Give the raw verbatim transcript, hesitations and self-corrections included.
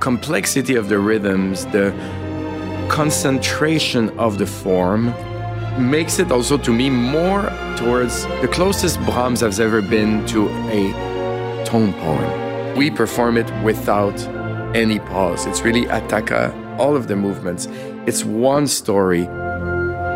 complexity of the rhythms, the concentration of the form, makes it also to me more towards the closest Brahms has ever been to a tone poem. We perform it without any pause. It's really attacca, all of the movements. It's one story